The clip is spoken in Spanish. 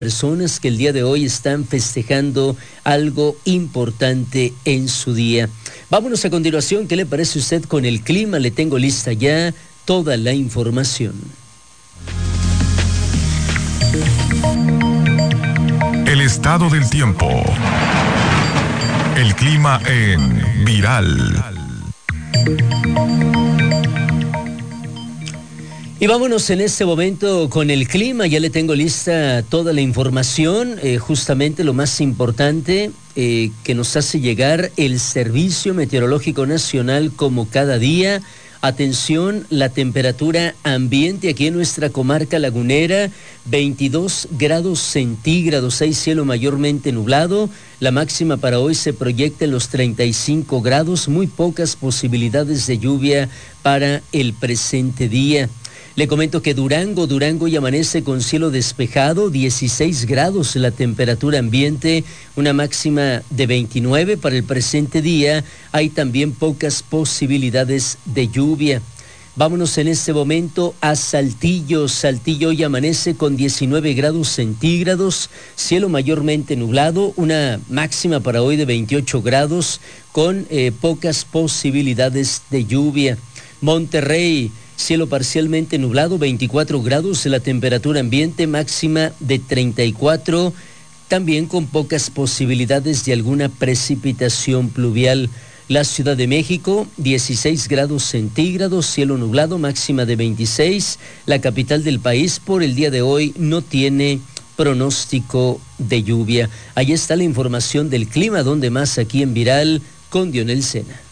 personas que el día de hoy están festejando algo importante en su día. Vámonos a continuación, ¿qué le parece a usted con el clima? Le tengo lista ya toda la información. El estado del tiempo. El clima en Viral. Y vámonos en este momento con el clima. Ya le tengo lista toda la información, justamente lo más importante que nos hace llegar el Servicio Meteorológico Nacional como cada día. Atención, la temperatura ambiente aquí en nuestra comarca lagunera, 22 grados centígrados, hay cielo mayormente nublado. La máxima para hoy se proyecta en los 35 grados, muy pocas posibilidades de lluvia para el presente día. Le comento que Durango y amanece con cielo despejado, 16 grados la temperatura ambiente, una máxima de 29 para el presente día. Hay también pocas posibilidades de lluvia. Vámonos en este momento a Saltillo. Saltillo hoy amanece con 19 grados centígrados, cielo mayormente nublado, una máxima para hoy de 28 grados con pocas posibilidades de lluvia. Monterrey, cielo parcialmente nublado, 24 grados la temperatura ambiente, máxima de 34, también con pocas posibilidades de alguna precipitación pluvial. La Ciudad de México, 16 grados centígrados, cielo nublado, máxima de 26. La capital del país por el día de hoy no tiene pronóstico de lluvia. Ahí está la información del clima, donde más aquí en Viral con Dionel Sena.